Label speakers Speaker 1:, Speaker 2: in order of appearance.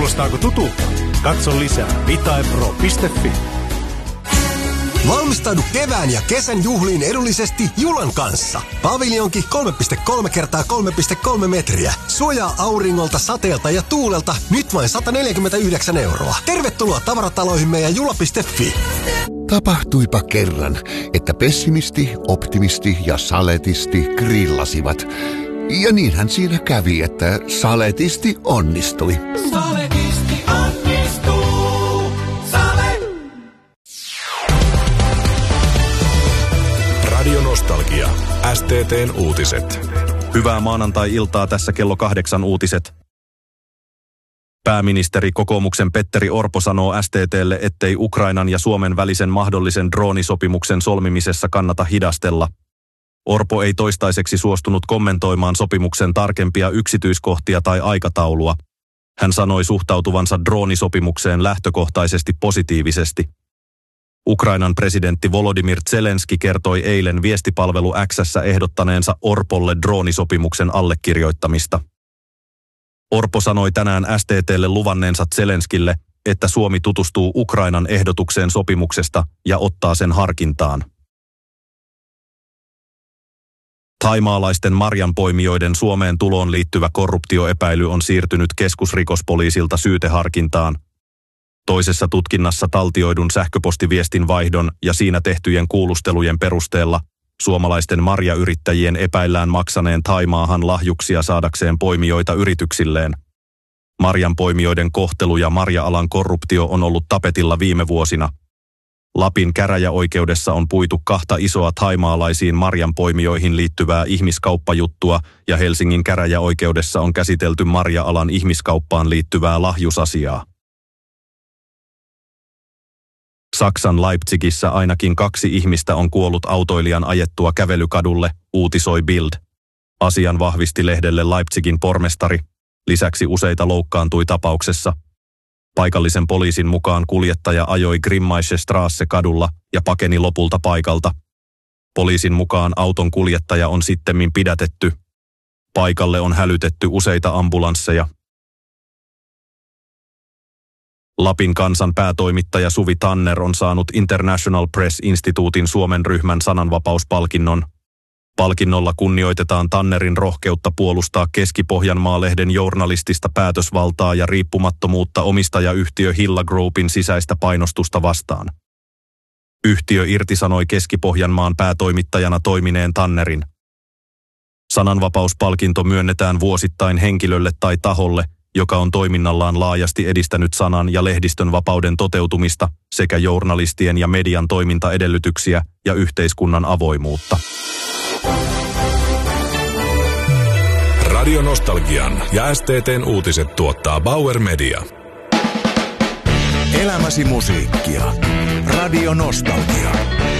Speaker 1: Kuulostaako tutulta? Katso lisää vitaepro.fi.
Speaker 2: Valmistaudu kevään ja kesän juhliin edullisesti Julan kanssa. Paviljonki 3,3 kertaa 3,3 metriä. Suojaa auringolta, sateelta ja tuulelta nyt vain 149 €. Tervetuloa tavarataloihimme ja jula.fi.
Speaker 3: Tapahtuipa kerran, että pessimisti, optimisti ja saletisti grillasivat. Ja niinhän siinä kävi, että saletisti onnistui.
Speaker 4: Saletisti onnistuu. Sale.
Speaker 1: Radio Nostalgia. STT:n uutiset.
Speaker 5: Hyvää maanantai-iltaa, tässä kello 8 uutiset. Pääministeri kokoomuksen Petteri Orpo sanoo STT:lle, ettei Ukrainan ja Suomen välisen mahdollisen droonisopimuksen solmimisessa kannata hidastella. Orpo ei toistaiseksi suostunut kommentoimaan sopimuksen tarkempia yksityiskohtia tai aikataulua. Hän sanoi suhtautuvansa droonisopimukseen lähtökohtaisesti positiivisesti. Ukrainan presidentti Volodymyr Zelenski kertoi eilen viestipalvelu X:ssä ehdottaneensa Orpolle droonisopimuksen allekirjoittamista. Orpo sanoi tänään STT:lle luvanneensa Zelenskille, että Suomi tutustuu Ukrainan ehdotukseen sopimuksesta ja ottaa sen harkintaan. Thaimaalaisten marjanpoimijoiden Suomeen tuloon liittyvä korruptioepäily on siirtynyt keskusrikospoliisilta syyteharkintaan. Toisessa tutkinnassa taltioidun sähköpostiviestin vaihdon ja siinä tehtyjen kuulustelujen perusteella suomalaisten marjayrittäjien epäillään maksaneen Thaimaahan lahjuksia saadakseen poimijoita yrityksilleen. Marjanpoimijoiden kohtelu ja marja-alan korruptio on ollut tapetilla viime vuosina. Lapin käräjäoikeudessa on puitu 2 isoa thaimaalaisiin marjanpoimijoihin liittyvää ihmiskauppajuttua ja Helsingin käräjäoikeudessa on käsitelty marja-alan ihmiskauppaan liittyvää lahjusasiaa. Saksan Leipzigissä ainakin 2 ihmistä on kuollut autoilijan ajettua kävelykadulle, uutisoi Bild. Asian vahvisti lehdelle Leipzigin pormestari. Lisäksi useita loukkaantui tapauksessa. Paikallisen poliisin mukaan kuljettaja ajoi Grimmaische Straße kadulla ja pakeni lopulta paikalta. Poliisin mukaan auton kuljettaja on sittemmin pidätetty. Paikalle on hälytetty useita ambulansseja. Lapin Kansan päätoimittaja Suvi Tanner on saanut International Press Instituutin Suomen ryhmän sananvapauspalkinnon. Palkinnolla kunnioitetaan Tannerin rohkeutta puolustaa Keski-Pohjanmaa-lehden journalistista päätösvaltaa ja riippumattomuutta omistajayhtiö Hilla Groupin sisäistä painostusta vastaan. Yhtiö irtisanoi Keski-Pohjanmaan päätoimittajana toimineen Tannerin. Sananvapauspalkinto myönnetään vuosittain henkilölle tai taholle, joka on toiminnallaan laajasti edistänyt sanan ja lehdistön vapauden toteutumista sekä journalistien ja median toimintaedellytyksiä ja yhteiskunnan avoimuutta.
Speaker 1: Radio Nostalgian ja STT:n uutiset tuottaa Bauer Media.
Speaker 6: Elämäsi musiikkia. Radio Nostalgia.